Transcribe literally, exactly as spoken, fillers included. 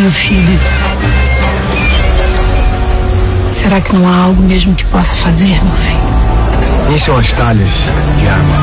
meu filho. Será que não há algo mesmo que possa fazer, meu filho? Encham as talhas de água.